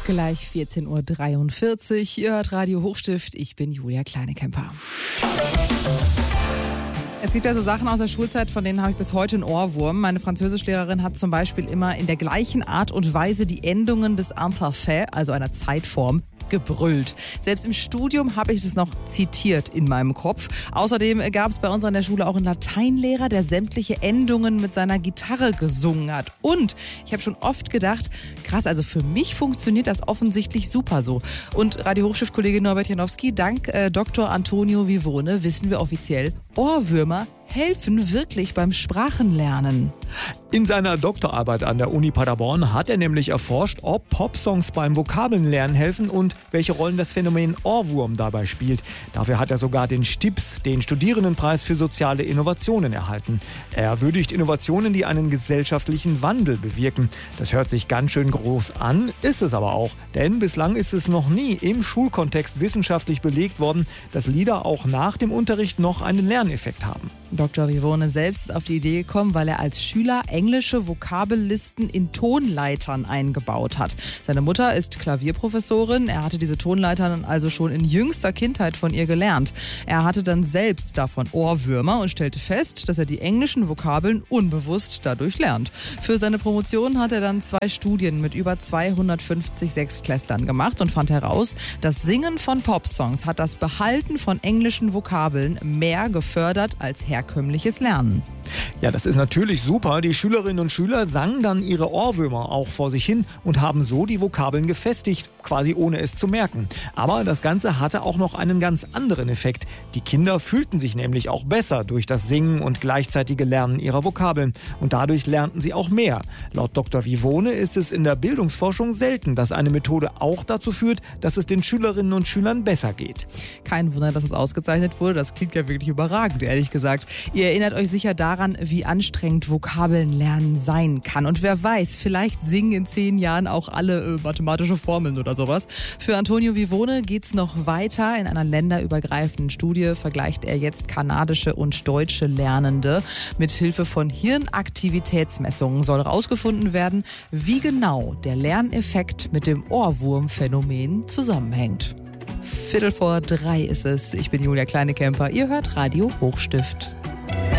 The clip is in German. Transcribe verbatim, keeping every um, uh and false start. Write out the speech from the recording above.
Gleich vierzehn Uhr dreiundvierzig. Ihr hört Radio Hochstift. Ich bin Julia Kleinekemper. Es gibt ja so Sachen aus der Schulzeit, von denen habe ich bis heute einen Ohrwurm. Meine Französischlehrerin hat zum Beispiel immer in der gleichen Art und Weise die Endungen des Imparfait, also einer Zeitform, gebrüllt. Selbst im Studium habe ich das noch zitiert in meinem Kopf. Außerdem gab es bei uns an der Schule auch einen Lateinlehrer, der sämtliche Endungen mit seiner Gitarre gesungen hat. Und ich habe schon oft gedacht, krass, also für mich funktioniert das offensichtlich super so. Und Radio Hochstift-Kollege Norbert Janowski, dank äh, Doktor Antonio Vivone wissen wir offiziell, Ohrwürmer helfen wirklich beim Sprachenlernen. In seiner Doktorarbeit an der Uni Paderborn hat er nämlich erforscht, ob Popsongs beim Vokabelnlernen helfen und welche Rollen das Phänomen Ohrwurm dabei spielt. Dafür hat er sogar den STIPS, den Studierendenpreis für soziale Innovationen, erhalten. Er würdigt Innovationen, die einen gesellschaftlichen Wandel bewirken. Das hört sich ganz schön groß an, ist es aber auch. Denn bislang ist es noch nie im Schulkontext wissenschaftlich belegt worden, dass Lieder auch nach dem Unterricht noch einen Lerneffekt haben. Doktor Vivone selbst ist auf die Idee gekommen, weil er als Schüler englische Vokabellisten in Tonleitern eingebaut hat. Seine Mutter ist Klavierprofessorin. Er hatte diese Tonleitern also schon in jüngster Kindheit von ihr gelernt. Er hatte dann selbst davon Ohrwürmer und stellte fest, dass er die englischen Vokabeln unbewusst dadurch lernt. Für seine Promotion hat er dann zwei Studien mit über zweihundertfünfzig Sechstklässlern gemacht und fand heraus, das Singen von Popsongs hat das Behalten von englischen Vokabeln mehr gefördert als herkömmliches Lernen. Ja, das ist natürlich super. Die Schülerinnen und Schüler sangen dann ihre Ohrwürmer auch vor sich hin und haben so die Vokabeln gefestigt, quasi ohne es zu merken. Aber das Ganze hatte auch noch einen ganz anderen Effekt. Die Kinder fühlten sich nämlich auch besser durch das Singen und gleichzeitige Lernen ihrer Vokabeln. Und dadurch lernten sie auch mehr. Laut Doktor Vivone ist es in der Bildungsforschung selten, dass eine Methode auch dazu führt, dass es den Schülerinnen und Schülern besser geht. Kein Wunder, dass es ausgezeichnet wurde. Das klingt ja wirklich überragend, ehrlich gesagt. Ihr erinnert euch sicher daran, wie anstrengend Vokabeln lernen sein kann. Und wer weiß, vielleicht singen in zehn Jahren auch alle äh, mathematische Formeln oder sowas. Für Antonio Vivone geht's noch weiter. In einer länderübergreifenden Studie vergleicht er jetzt kanadische und deutsche Lernende. Mit Hilfe von Hirnaktivitätsmessungen soll herausgefunden werden, wie genau der Lerneffekt mit dem Ohrwurmphänomen zusammenhängt. Viertel vor drei ist es. Ich bin Julia Kleinekemper. Ihr hört Radio Hochstift.